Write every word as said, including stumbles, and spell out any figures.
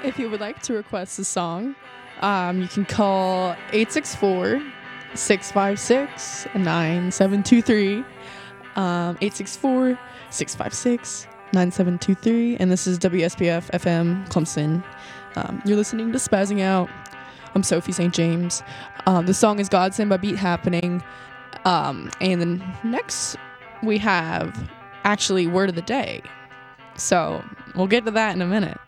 If you would like to request a song, um, you can call eight six four, six five six, nine seven two three. Um, eight six four, six five six, nine seven two three. And this is W S P F F M Clemson. Um, you're listening to Spazzing Out. I'm Sophie Saint James. Um, the song is Godsend by Beat Happening. Um, and then next we have actually Word of the Day. So we'll get to that in a minute.